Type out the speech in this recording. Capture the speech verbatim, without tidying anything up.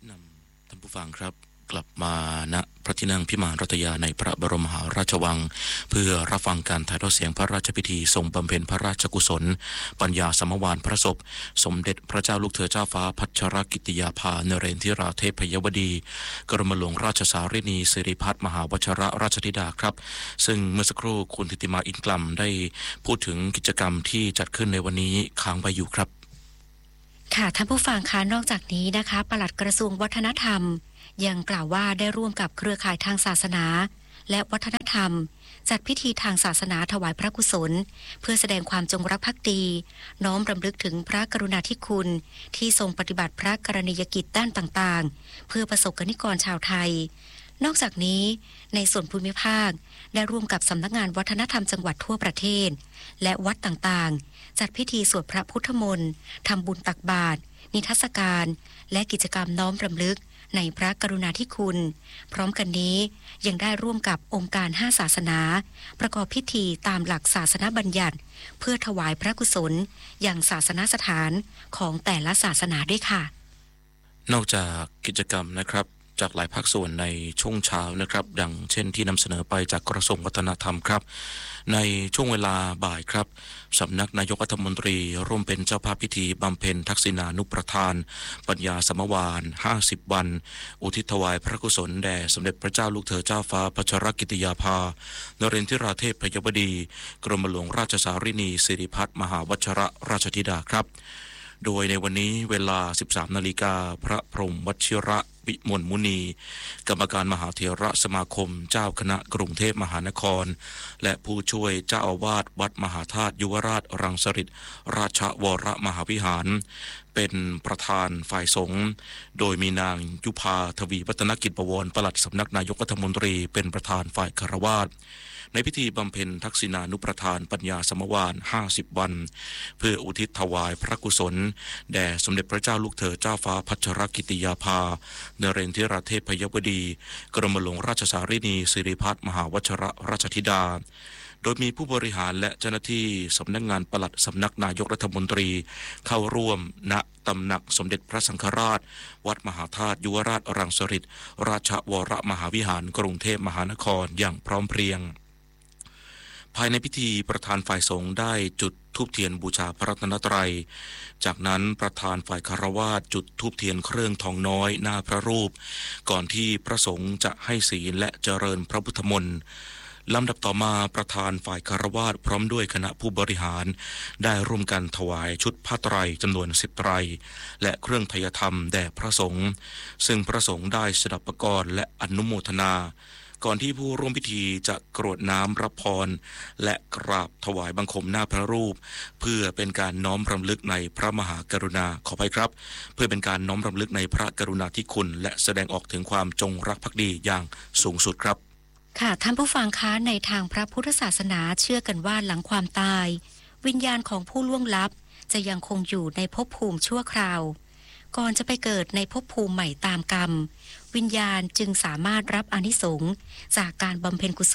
นำท่านผู้ฟังครับกลับมาณพระที่นั่งพิมานรัตยาในพระบรมมหาราชวังเพื่อรับฟังการถ่ายทอดเสียงพระราชพิธีทรงบำเพ็ญพระราชกุศลปัญญาสมวานพระศพสมเด็จพระเจ้าลูกเธอเจ้าฟ้าพัชรกิติยาภานเรนทิราเทพยวดีกรมหลวงราชสารินีสิริพัฒน์มหาวชรราชธิดาครับซึ่งเมื่อสักครู่คุณธิติมาอินกลัมได้พูดถึงกิจกรรมที่จัดขึ้นในวันนี้ค้างไว้อยู่ครับค่ะท่านผู้ฟังคะนอกจากนี้นะคะปลัดกระทรวงวัฒนธรรมยังกล่าวว่าได้ร่วมกับเครือข่ายทางศาสนาและวัฒนธรรมจัดพิธีทางศาสนาถวายพระกุศลเพื่อแสดงความจงรักภักดีน้อมรำลึกถึงพระกรุณาธิคุณที่ทรงปฏิบัติพระกรณียกิจด้านต่างๆเพื่อประสบกนิกรชาวไทยนอกจากนี้ในส่วนภูมิภาคได้ร่วมกับสำนักงานวัฒนธรรมจังหวัดทั่วประเทศและวัดต่างๆจัดพิธีสวดพระพุทธมนต์ทำบุญตักบาตรนิทรรศการและกิจกรรมน้อมรำลึกในพระกรุณาธิคุณพร้อมกันนี้ยังได้ร่วมกับองค์การห้าศาสนาประกอบพิธีตามหลักศาสนบัญญัติเพื่อถวายพระกุศลอย่างศาสนสถานของแต่ละศาสนาด้วยค่ะนอกจากกิจกรรมนะครับจากหลายภาคส่วนในช่วงเช้านะครับดังเช่นที่นำเสนอไปจากกระทรวงวัฒนธรรมครับในช่วงเวลาบ่ายครับสำนักนายกรัฐมนตรีร่วมเป็นเจ้าภาพพิธีบำเพ็ญทักษิณานุประทานปัญญาสมวานห้าสิบวันอุทิศถวายพระกุศลแด่สมเด็จพระเจ้าลูกเธอเจ้าฟ้าพัชรกิติยาภานเรนทิราเทพยวดีกรมหลวงราชสารินีสิริพัฒน์มหาวชรราชธิดาครับโดยในวันนี้เวลา สิบสามนาฬิกา พระพรหมวชิระวิมลมุนีกรรมการมหาเถรสมาคมเจ้าคณะกรุงเทพมหานครและผู้ช่วยเจ้าอาวาสวัดมหาธาตุยุวราชรังสฤษราชวรมหาวิหารเป็นประธานฝ่ายสงฆ์โดยมีนางยุพาทวีวัฒนกิจบวรปลัดสำนักนายกรัฐมนตรีเป็นประธานฝ่ายคฤหัสถ์ในพิธีบำเพ็ญทักษิณานุประทานปัญญาสมวานห้าสิบวันเพื่ออุทิศถวายพระกุศลแด่สมเด็จพระเจ้าลูกเธอเจ้าฟ้าพัชรกิติยาภานเรนทิราเทพยวดีกรมหลวงราชสารินีสิริพัฒน์มหาวชรราชธิดาโดยมีผู้บริหารและเจ้าหน้าที่สำนักงานปลัดสำนักนายกรัฐมนตรีเข้าร่วมณตำหนักสมเด็จพระสังฆราชวัดมหาธาตุยุวราชรังสฤษราชวรมหาวิหารกรุงเทพมหานครอย่างพร้อมเพรียงภายในพิธีประธานฝ่ายสงฆ์ได้จุดธูปเทียนบูชาพระรัตนตรัยจากนั้นประธานฝ่ายคฤหัสถ์จุดธูปเทียนเครื่องทองน้อยหน้าพระรูปก่อนที่พระสงฆ์จะให้ศีลและเจริญพระพุทธมนต์ลำดับต่อมาประธานฝ่ายคฤหัสถ์พร้อมด้วยคณะผู้บริหารได้ร่วมกันถวายชุดผ้าไตรจำนวนสิบไตรและเครื่องไทยธรรมแด่พระสงฆ์ซึ่งพระสงฆ์ได้สดับประกรณ์และอนุโมทนาก่อนที่ผู้ร่วมพิธีจะกรวดน้ำรับพรและกราบถวายบังคมหน้าพระรูปเพื่อเป็นการน้อมรำลึกในพระมหากรุณาขออภัยครับเพื่อเป็นการน้อมรำลึกในพระกรุณาธิคุณและแสดงออกถึงความจงรักภักดีอย่างสูงสุดครับค่ะท่านผู้ฟังคะในทางพระพุทธศาสนาเชื่อกันว่าหลังความตายวิญญาณของผู้ล่วงลับจะยังคงอยู่ในภพภูมิชั่วคราวก่อนจะไปเกิดในภพภูมิใหม่ตามกรรมวิญญาณจึงสามารถรับอานิสงส์จากการบำเพ็ญกุศล